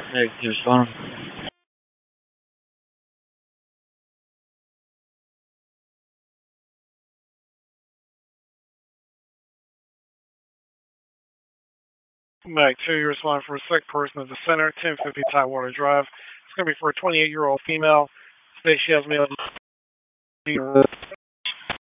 Hey, you respond? Back to you respond for a sick person at the center, 1050 Tidewater Drive. It's going to be for a 28-year-old female. Today she has male